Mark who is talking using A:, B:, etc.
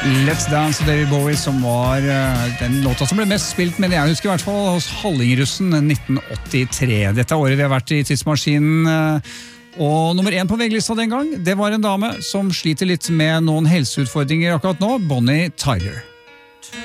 A: Let's Dance av David Bowie, som var den låta som ble mest spilt, men jeg husker i hvert fall hos Hallingrussen 1983. Dette er året vi har vært i tidsmaskinen, og nummer 1 på VG-lista den gang, det var en dame som sliter litt med noen helseutfordringer akkurat nå, Bonnie Tyler.